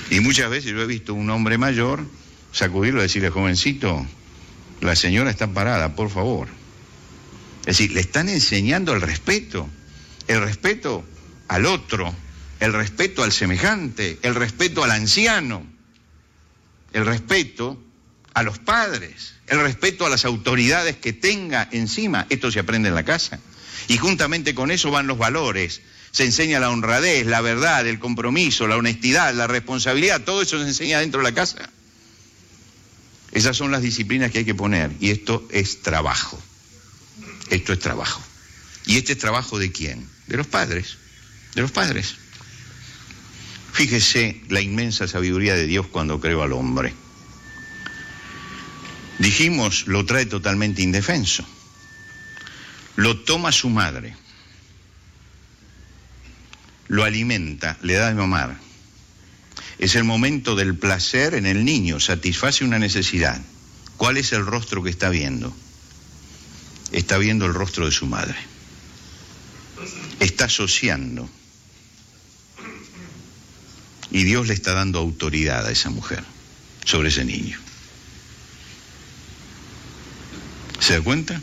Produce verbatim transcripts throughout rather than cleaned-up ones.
Y muchas veces yo he visto un hombre mayor sacudirlo y decirle, jovencito, la señora está parada, por favor. Es decir, le están enseñando el respeto, el respeto al otro, el respeto al semejante, el respeto al anciano, el respeto a los padres, el respeto a las autoridades que tenga encima. Esto se aprende en la casa. Y juntamente con eso van los valores. Se enseña la honradez, la verdad, el compromiso, la honestidad, la responsabilidad. Todo eso se enseña dentro de la casa. Esas son las disciplinas que hay que poner. Y esto es trabajo. Esto es trabajo. ¿Y este es trabajo de quién? De los padres. De los padres. Fíjese la inmensa sabiduría de Dios cuando creó al hombre. Dijimos, lo trae totalmente indefenso. Lo toma su madre. Lo alimenta, le da de mamar. Es el momento del placer en el niño, satisface una necesidad. ¿Cuál es el rostro que está viendo? Está viendo el rostro de su madre. Está asociando. Y Dios le está dando autoridad a esa mujer sobre ese niño. ¿Se da cuenta?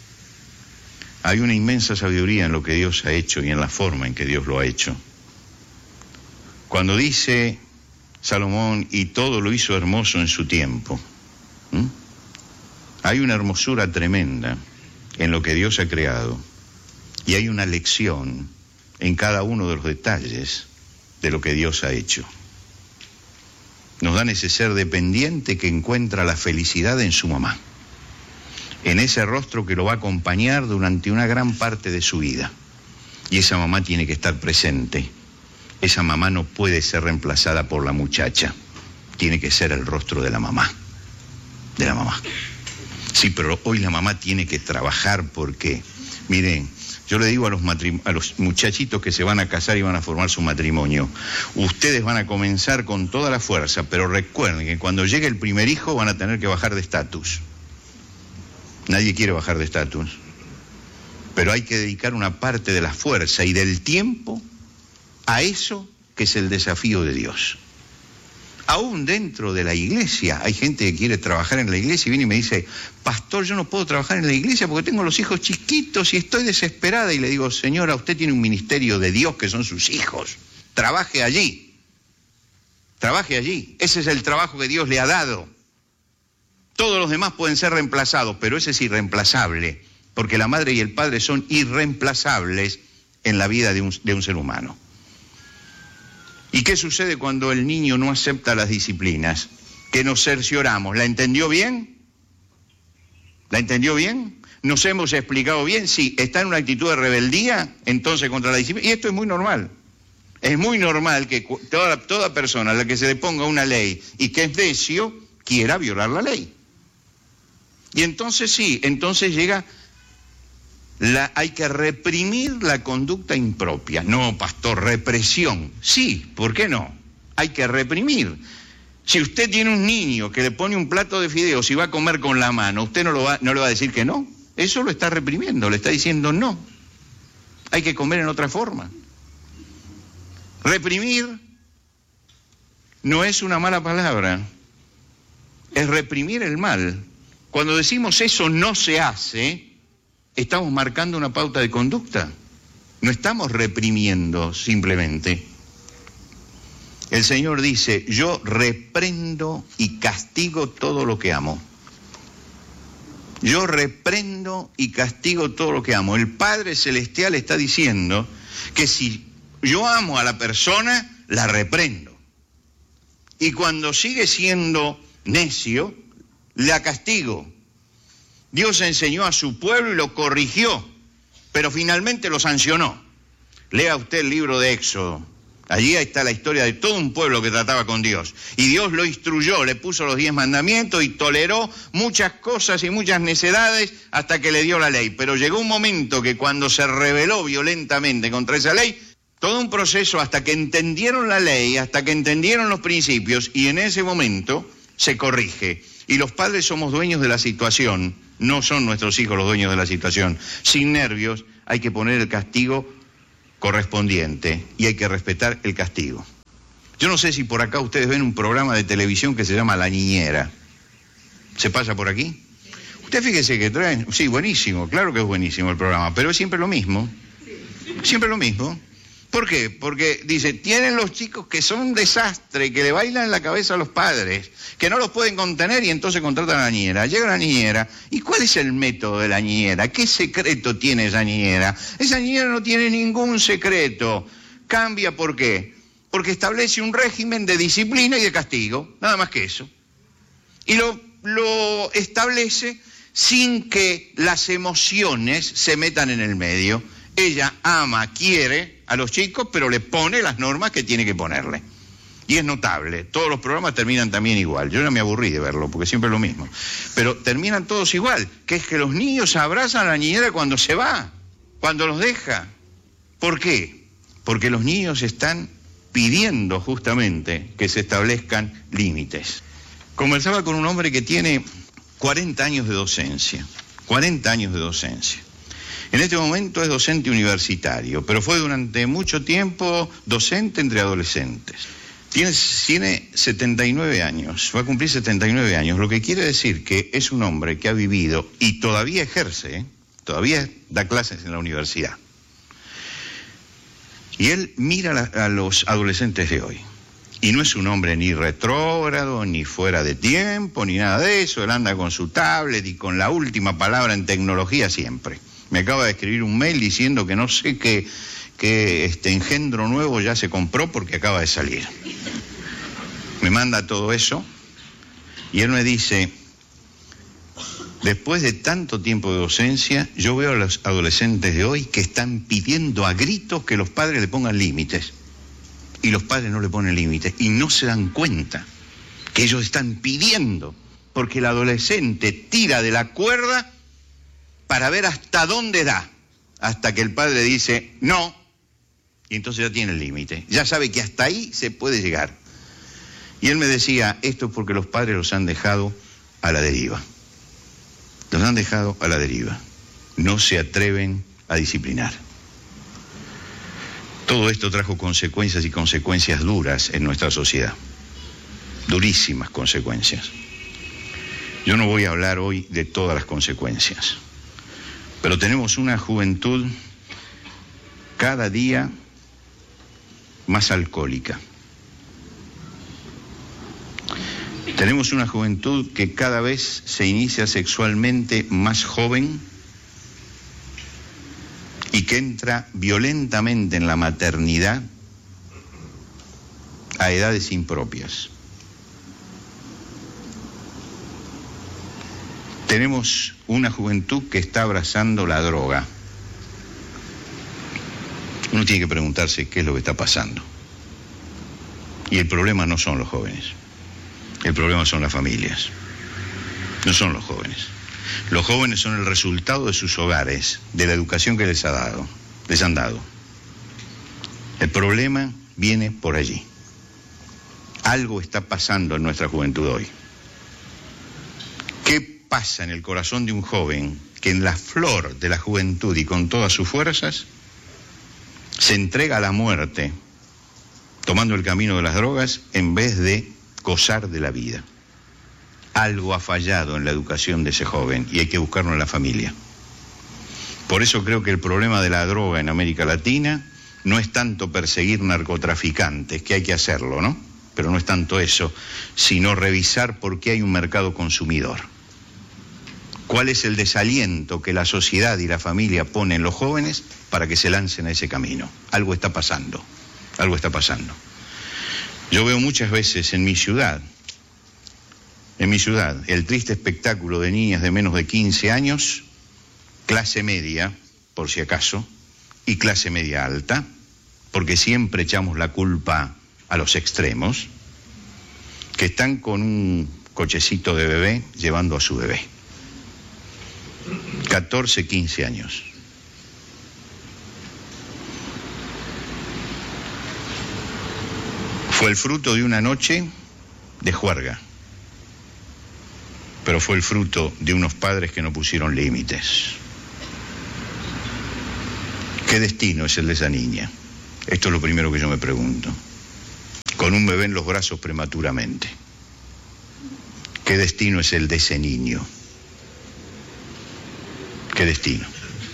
Hay una inmensa sabiduría en lo que Dios ha hecho y en la forma en que Dios lo ha hecho. Cuando dice Salomón, y todo lo hizo hermoso en su tiempo, ¿m? Hay una hermosura tremenda en lo que Dios ha creado y hay una lección en cada uno de los detalles de lo que Dios ha hecho. Nos dan ese ser dependiente que encuentra la felicidad en su mamá, en ese rostro que lo va a acompañar durante una gran parte de su vida. Y esa mamá tiene que estar presente. Esa mamá no puede ser reemplazada por la muchacha. Tiene que ser el rostro de la mamá. De la mamá. Sí, pero hoy la mamá tiene que trabajar porque, miren, yo le digo a los, matrim- a los muchachitos que se van a casar y van a formar su matrimonio, ustedes van a comenzar con toda la fuerza, pero recuerden que cuando llegue el primer hijo van a tener que bajar de estatus. Nadie quiere bajar de estatus, pero hay que dedicar una parte de la fuerza y del tiempo a eso que es el desafío de Dios. Aún dentro de la iglesia, hay gente que quiere trabajar en la iglesia y viene y me dice, pastor, yo no puedo trabajar en la iglesia porque tengo los hijos chiquitos y estoy desesperada. Y le digo, señora, usted tiene un ministerio de Dios que son sus hijos. Trabaje allí. Trabaje allí. Ese es el trabajo que Dios le ha dado. Todos los demás pueden ser reemplazados, pero ese es irreemplazable, porque la madre y el padre son irreemplazables en la vida de un, de un ser humano. ¿Y qué sucede cuando el niño no acepta las disciplinas? Que nos cercioramos. ¿La entendió bien? ¿La entendió bien? ¿Nos hemos explicado bien? Sí, está en una actitud de rebeldía, entonces contra la disciplina. Y esto es muy normal. Es muy normal que toda, toda persona a la que se le ponga una ley y que es necio, quiera violar la ley. Y entonces sí, entonces llega, la, hay que reprimir la conducta impropia. No, pastor, represión. Sí, ¿por qué no? Hay que reprimir. Si usted tiene un niño que le pone un plato de fideos y va a comer con la mano, ¿usted no, lo va, no le va a decir que no? Eso lo está reprimiendo, le está diciendo no. Hay que comer en otra forma. Reprimir no es una mala palabra, es reprimir el mal. Cuando decimos eso no se hace, estamos marcando una pauta de conducta. No estamos reprimiendo simplemente. El Señor dice, yo reprendo y castigo todo lo que amo. Yo reprendo y castigo todo lo que amo. El Padre Celestial está diciendo que si yo amo a la persona, la reprendo. Y cuando sigue siendo necio, la castigo. Dios enseñó a su pueblo y lo corrigió, pero finalmente lo sancionó. Lea usted el libro de Éxodo. Allí está la historia de todo un pueblo que trataba con Dios. Y Dios lo instruyó, le puso los diez mandamientos y toleró muchas cosas y muchas necedades hasta que le dio la ley. Pero llegó un momento que cuando se rebeló violentamente contra esa ley, todo un proceso hasta que entendieron la ley, hasta que entendieron los principios, y en ese momento se corrige. Y los padres somos dueños de la situación, no son nuestros hijos los dueños de la situación. Sin nervios, hay que poner el castigo correspondiente y hay que respetar el castigo. Yo no sé si por acá ustedes ven un programa de televisión que se llama La Niñera. ¿Se pasa por aquí? Usted fíjese que traen... Sí, buenísimo, claro que es buenísimo el programa, pero es siempre lo mismo. Siempre lo mismo. ¿Por qué? Porque, dice, tienen los chicos que son un desastre, que le bailan en la cabeza a los padres, que no los pueden contener y entonces contratan a la niñera. Llega la niñera, ¿y cuál es el método de la niñera? ¿Qué secreto tiene esa niñera? Esa niñera no tiene ningún secreto. Cambia, ¿por qué? Porque establece un régimen de disciplina y de castigo, nada más que eso. Y lo, lo establece sin que las emociones se metan en el medio. Ella ama, quiere a los chicos, pero le pone las normas que tiene que ponerle. Y es notable, todos los programas terminan también igual. Yo ya me aburrí de verlo, porque siempre es lo mismo. Pero terminan todos igual, que es que los niños abrazan a la niñera cuando se va, cuando los deja. ¿Por qué? Porque los niños están pidiendo justamente que se establezcan límites. Conversaba con un hombre que tiene cuarenta años de docencia, cuarenta años de docencia. En este momento es docente universitario, pero fue durante mucho tiempo docente entre adolescentes. Tiene, tiene setenta y nueve años, va a cumplir setenta y nueve años, lo que quiere decir que es un hombre que ha vivido y todavía ejerce, ¿eh? Todavía da clases en la universidad. Y él mira a, a los adolescentes de hoy. Y no es un hombre ni retrógrado, ni fuera de tiempo, ni nada de eso. Él anda con su tablet y con la última palabra en tecnología siempre. Me acaba de escribir un mail diciendo que no sé qué, qué este engendro nuevo ya se compró porque acaba de salir. Me manda todo eso y él me dice, después de tanto tiempo de docencia, yo veo a los adolescentes de hoy que están pidiendo a gritos que los padres le pongan límites. Y los padres no le ponen límites y no se dan cuenta que ellos están pidiendo, porque el adolescente tira de la cuerda para ver hasta dónde da, hasta que el padre dice no, y entonces ya tiene el límite, ya sabe que hasta ahí se puede llegar. Y él me decía, esto es porque los padres los han dejado a la deriva, los han dejado a la deriva, no se atreven a disciplinar. Todo esto trajo consecuencias y consecuencias duras en nuestra sociedad, durísimas consecuencias. Yo no voy a hablar hoy de todas las consecuencias, pero tenemos una juventud cada día más alcohólica. Tenemos una juventud que cada vez se inicia sexualmente más joven y que entra violentamente en la maternidad a edades impropias. Tenemos una juventud que está abrazando la droga. Uno tiene que preguntarse qué es lo que está pasando. Y el problema no son los jóvenes. El problema son las familias. No son los jóvenes. Los jóvenes son el resultado de sus hogares, de la educación que les ha dado, les han dado. El problema viene por allí. Algo está pasando en nuestra juventud hoy. ¿Qué pasa en el corazón de un joven que en la flor de la juventud y con todas sus fuerzas se entrega a la muerte, tomando el camino de las drogas en vez de gozar de la vida? Algo ha fallado en la educación de ese joven y hay que buscarlo en la familia. Por eso creo que el problema de la droga en América Latina no es tanto perseguir narcotraficantes, que hay que hacerlo, ¿no? Pero no es tanto eso, sino revisar por qué hay un mercado consumidor. ¿Cuál es el desaliento que la sociedad y la familia ponen en los jóvenes para que se lancen a ese camino? Algo está pasando, algo está pasando. Yo veo muchas veces en mi ciudad, en mi ciudad, el triste espectáculo de niñas de menos de quince años, clase media, por si acaso, y clase media alta, porque siempre echamos la culpa a los extremos, que están con un cochecito de bebé llevando a su bebé. catorce, quince años. Fue el fruto de una noche de juerga, pero fue el fruto de unos padres que no pusieron límites. ¿Qué destino es el de esa niña? Esto es lo primero que yo me pregunto. con un bebé en los brazos prematuramente. ¿Qué destino es el de ese niño? ¿Qué destino?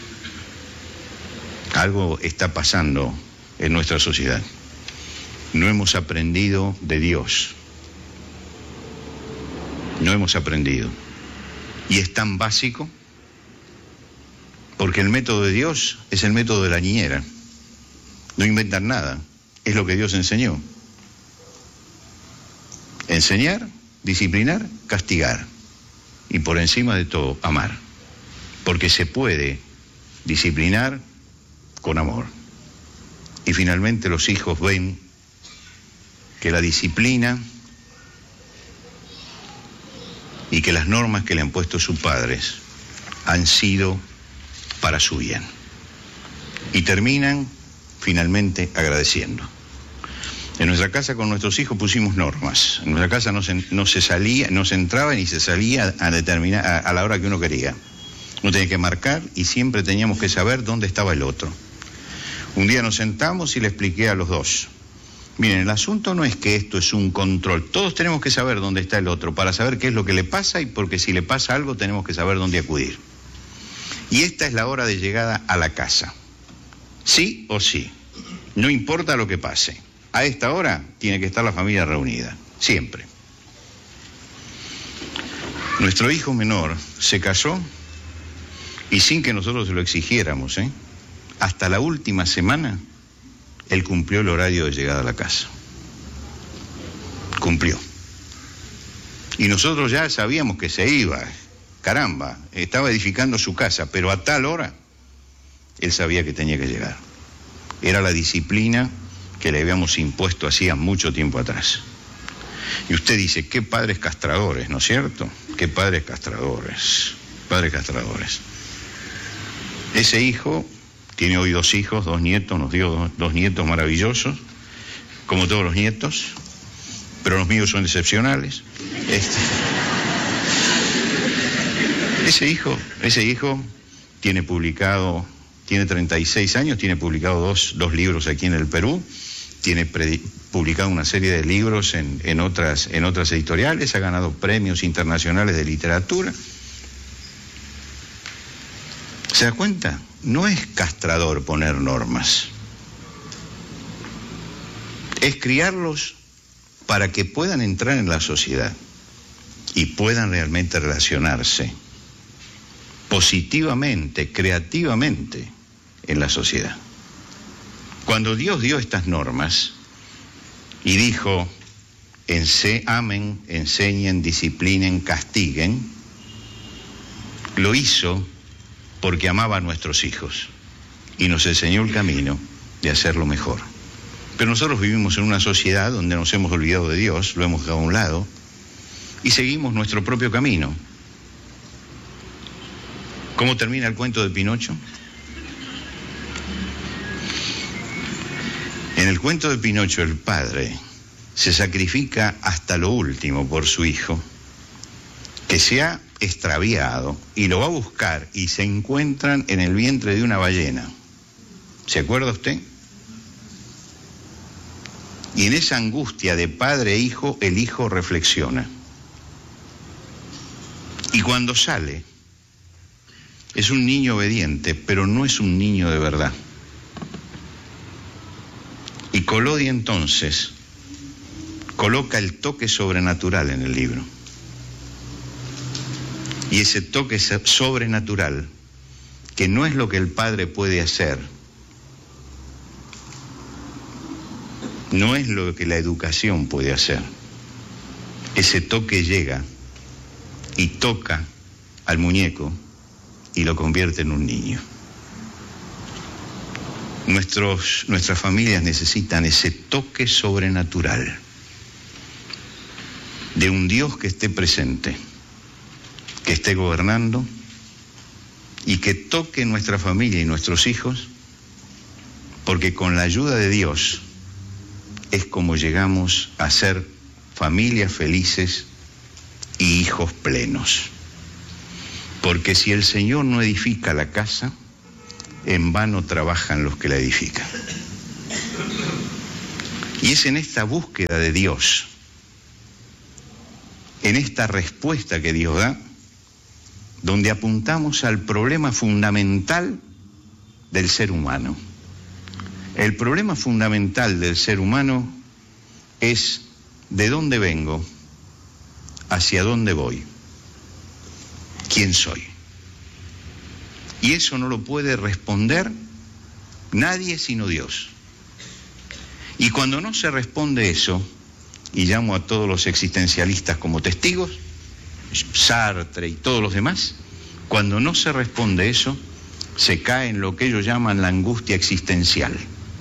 Algo está pasando en nuestra sociedad. No hemos aprendido de Dios. No hemos aprendido. Y es tan básico porque el método de Dios es el método de la niñera. No inventan nada. Es lo que Dios enseñó. Enseñar, disciplinar, castigar. Y por encima de todo, amar. Porque se puede disciplinar con amor. Y finalmente los hijos ven que la disciplina y que las normas que le han puesto sus padres han sido para su bien. Y terminan finalmente agradeciendo. En nuestra casa con nuestros hijos pusimos normas. En nuestra casa no se, no se salía, no se entraba ni se salía a, determinar, a, a la hora que uno quería. Uno tenía que marcar y siempre teníamos que saber dónde estaba el otro. Un día nos sentamos y le expliqué a los dos. Miren, el asunto no es que esto es un control. Todos tenemos que saber dónde está el otro para saber qué es lo que le pasa y porque si le pasa algo tenemos que saber dónde acudir. Y esta es la hora de llegada a la casa. Sí o sí. No importa lo que pase. A esta hora tiene que estar la familia reunida. Siempre. Nuestro hijo menor se casó y sin que nosotros se lo exigiéramos, ¿eh? Hasta la última semana, él cumplió el horario de llegada a la casa. Cumplió. Y nosotros ya sabíamos que se iba. Caramba, estaba edificando su casa, pero a tal hora, él sabía que tenía que llegar. Era la disciplina que le habíamos impuesto hacía mucho tiempo atrás. Y usted dice, qué padres castradores, ¿no es cierto? Qué padres castradores, padres castradores. Ese hijo tiene hoy dos hijos, dos nietos, nos dio dos, dos nietos maravillosos, como todos los nietos, pero los míos son excepcionales. Este, ese hijo, ese hijo tiene publicado, tiene treinta y seis años, tiene publicado dos, dos libros aquí en el Perú, tiene pre, publicado una serie de libros en, en, otras, en otras editoriales, ha ganado premios internacionales de literatura. ¿Se da cuenta? No es castrador poner normas. Es criarlos para que puedan entrar en la sociedad y puedan realmente relacionarse positivamente, creativamente en la sociedad. Cuando Dios dio estas normas y dijo, ense, amen, enseñen, disciplinen, castiguen, lo hizo porque amaba a nuestros hijos y nos enseñó el camino de hacerlo mejor. Pero nosotros vivimos en una sociedad donde nos hemos olvidado de Dios, lo hemos dejado a un lado y seguimos nuestro propio camino. ¿Cómo termina el cuento de Pinocho? En el cuento de Pinocho el padre se sacrifica hasta lo último por su hijo, que se ha extraviado, y lo va a buscar y se encuentran en el vientre de una ballena. ¿Se acuerda usted? Y en esa angustia de padre e hijo, el hijo reflexiona. Y cuando sale, es un niño obediente, pero no es un niño de verdad. Y Collodi entonces coloca el toque sobrenatural en el libro. Y ese toque sobrenatural, que no es lo que el padre puede hacer, no es lo que la educación puede hacer. Ese toque llega y toca al muñeco y lo convierte en un niño. Nuestros, nuestras familias necesitan ese toque sobrenatural de un Dios que esté presente, que esté gobernando y que toque nuestra familia y nuestros hijos, porque con la ayuda de Dios es como llegamos a ser familias felices y hijos plenos. Porque si el Señor no edifica la casa, en vano trabajan los que la edifican. Y es en esta búsqueda de Dios, en esta respuesta que Dios da, donde apuntamos al problema fundamental del ser humano. El problema fundamental del ser humano es de dónde vengo, hacia dónde voy, quién soy. Y eso no lo puede responder nadie sino Dios. Y cuando no se responde eso, y llamo a todos los existencialistas como testigos, Sartre y todos los demás, cuando no se responde eso, se cae en lo que ellos llaman la angustia existencial.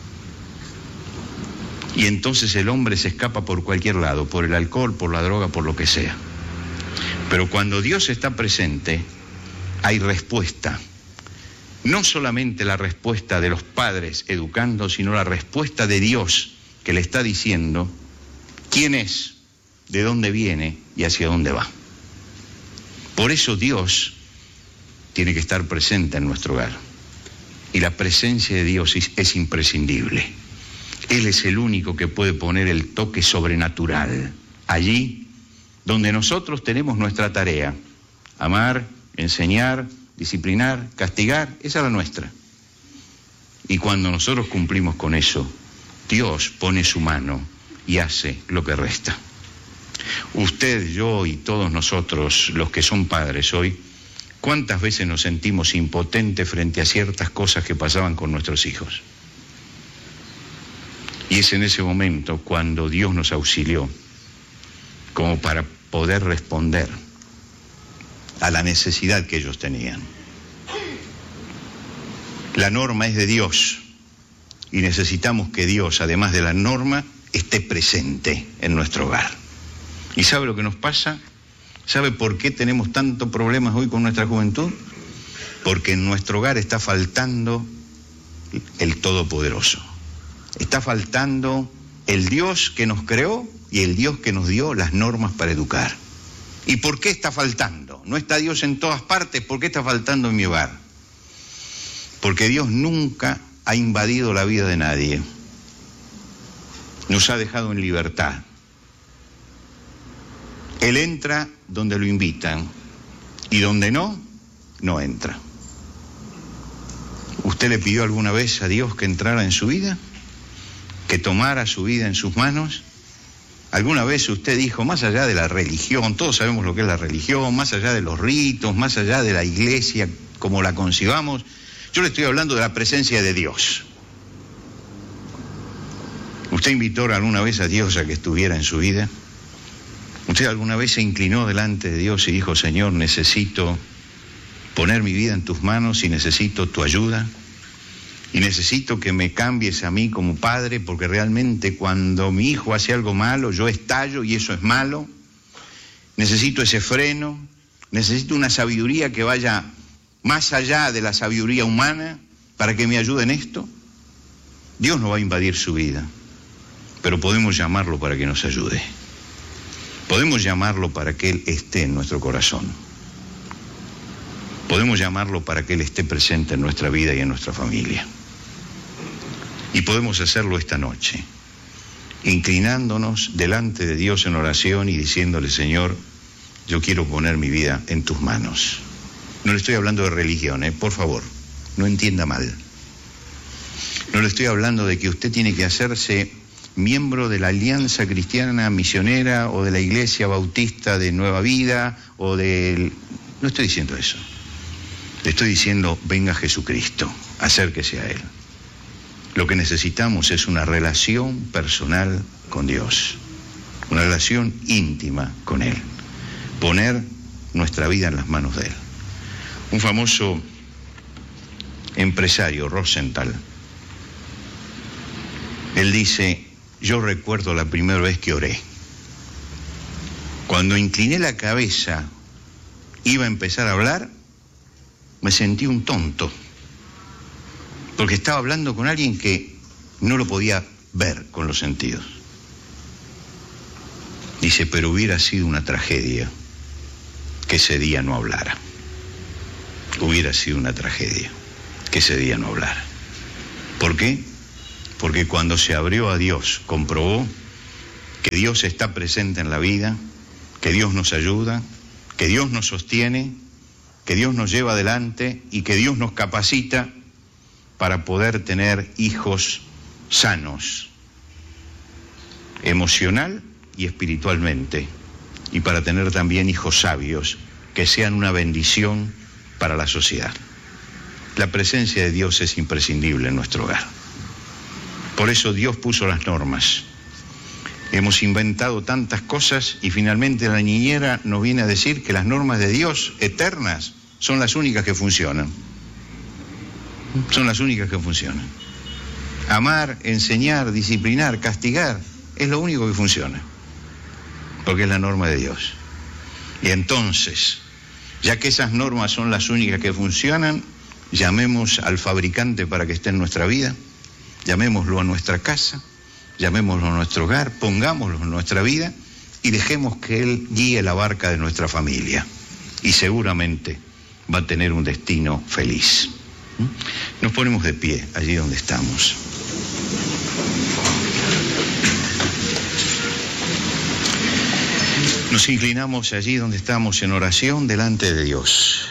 Y entonces el hombre se escapa por cualquier lado, por el alcohol, por la droga, por lo que sea. Pero cuando Dios está presente, hay respuesta. No solamente la respuesta de los padres educando, sino la respuesta de Dios que le está diciendo quién es, de dónde viene y hacia dónde va. Por eso Dios tiene que estar presente en nuestro hogar. Y la presencia de Dios es, es imprescindible. Él es el único que puede poner el toque sobrenatural allí donde nosotros tenemos nuestra tarea: amar, enseñar, disciplinar, castigar. Esa es la nuestra. Y cuando nosotros cumplimos con eso, Dios pone su mano y hace lo que resta. Usted, yo y todos nosotros, los que son padres hoy, ¿cuántas veces nos sentimos impotentes frente a ciertas cosas que pasaban con nuestros hijos? Y es en ese momento cuando Dios nos auxilió como para poder responder a la necesidad que ellos tenían. La norma es de Dios y necesitamos que Dios, además de la norma, esté presente en nuestro hogar. ¿Y sabe lo que nos pasa? ¿Sabe por qué tenemos tantos problemas hoy con nuestra juventud? Porque en nuestro hogar está faltando el Todopoderoso. Está faltando el Dios que nos creó y el Dios que nos dio las normas para educar. ¿Y por qué está faltando? No está Dios en todas partes. ¿Por qué está faltando en mi hogar? Porque Dios nunca ha invadido la vida de nadie. Nos ha dejado en libertad. Él entra donde lo invitan y donde no, no entra. ¿Usted le pidió alguna vez a Dios que entrara en su vida? ¿Que tomara su vida en sus manos? ¿Alguna vez usted dijo, más allá de la religión, todos sabemos lo que es la religión, más allá de los ritos, más allá de la iglesia como la concibamos, yo le estoy hablando de la presencia de Dios? ¿Usted invitó alguna vez a Dios a que estuviera en su vida? ¿Usted alguna vez se inclinó delante de Dios y dijo, Señor, necesito poner mi vida en tus manos y necesito tu ayuda? Y necesito que me cambies a mí como padre, porque realmente cuando mi hijo hace algo malo, yo estallo y eso es malo. Necesito ese freno, necesito una sabiduría que vaya más allá de la sabiduría humana para que me ayude en esto. Dios no va a invadir su vida, pero podemos llamarlo para que nos ayude. Podemos llamarlo para que Él esté en nuestro corazón. Podemos llamarlo para que Él esté presente en nuestra vida y en nuestra familia. Y podemos hacerlo esta noche, inclinándonos delante de Dios en oración y diciéndole, Señor, yo quiero poner mi vida en tus manos. No le estoy hablando de religión, ¿eh? Por favor, no entienda mal. No le estoy hablando de que usted tiene que hacerse miembro de la Alianza Cristiana Misionera o de la Iglesia Bautista de Nueva Vida o del... No estoy diciendo eso. Le estoy diciendo, venga Jesucristo, acérquese a Él. Lo que necesitamos es una relación personal con Dios, una relación íntima con Él, poner nuestra vida en las manos de Él. Un famoso empresario, Rosenthal, él dice, yo recuerdo la primera vez que oré. Cuando incliné la cabeza, iba a empezar a hablar, me sentí un tonto, porque estaba hablando con alguien que no lo podía ver con los sentidos. Dice, pero hubiera sido una tragedia que ese día no hablara. Hubiera sido una tragedia que ese día no hablara. ¿Por qué? porque cuando se abrió a Dios, comprobó que Dios está presente en la vida, que Dios nos ayuda, que Dios nos sostiene, que Dios nos lleva adelante y que Dios nos capacita para poder tener hijos sanos, emocional y espiritualmente, y para tener también hijos sabios que sean una bendición para la sociedad. La presencia de Dios es imprescindible en nuestro hogar. Por eso Dios puso las normas. Hemos inventado tantas cosas y finalmente la niñera nos viene a decir que las normas de Dios eternas son las únicas que funcionan. Son las únicas que funcionan. Amar, enseñar, disciplinar, castigar, es lo único que funciona, porque es la norma de Dios. Y entonces, ya que esas normas son las únicas que funcionan, llamemos al fabricante para que esté en nuestra vida, llamémoslo a nuestra casa, llamémoslo a nuestro hogar, pongámoslo en nuestra vida y dejemos que Él guíe la barca de nuestra familia. Y seguramente va a tener un destino feliz. Nos ponemos de pie allí donde estamos. Nos inclinamos allí donde estamos en oración delante de Dios.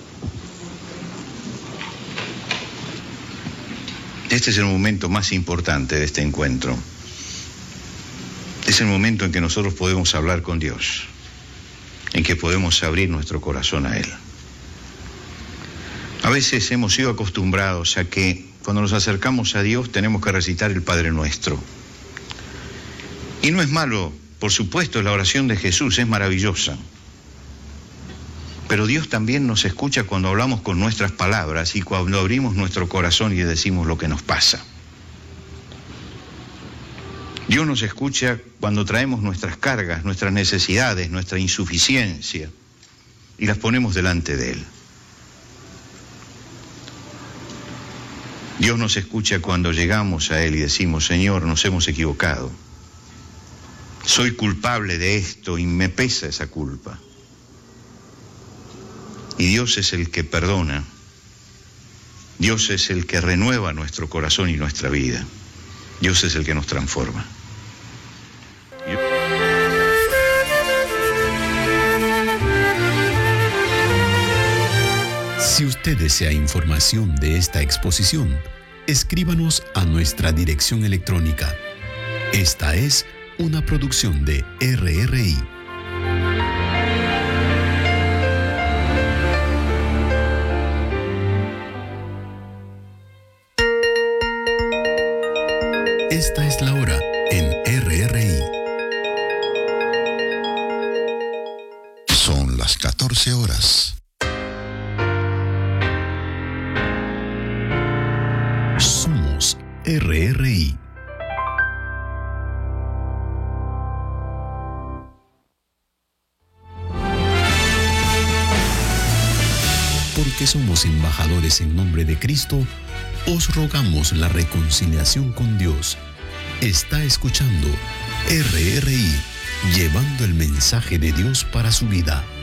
Este es el momento más importante de este encuentro. Es el momento en que nosotros podemos hablar con Dios, en que podemos abrir nuestro corazón a Él. A veces hemos sido acostumbrados a que cuando nos acercamos a Dios tenemos que recitar el Padre Nuestro. Y no es malo, por supuesto, la oración de Jesús es maravillosa. Pero Dios también nos escucha cuando hablamos con nuestras palabras y cuando abrimos nuestro corazón y decimos lo que nos pasa. Dios nos escucha cuando traemos nuestras cargas, nuestras necesidades, nuestra insuficiencia y las ponemos delante de Él. Dios nos escucha cuando llegamos a Él y decimos, Señor, nos hemos equivocado. Soy culpable de esto y me pesa esa culpa. Y Dios es el que perdona. Dios es el que renueva nuestro corazón y nuestra vida. Dios es el que nos transforma. Si usted desea información de esta exposición, escríbanos a nuestra dirección electrónica. Esta es una producción de R R I. Esta es la hora en R R I. Son las catorce horas. Somos R R I. Porque somos embajadores en nombre de Cristo, os rogamos la reconciliación con Dios. Está escuchando R R I, llevando el mensaje de Dios para su vida.